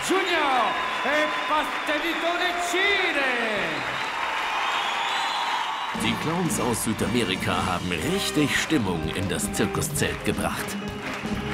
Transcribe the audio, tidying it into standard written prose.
Junior e Pastelito de Chile. Die Clowns aus Südamerika haben richtig Stimmung in das Zirkuszelt gebracht.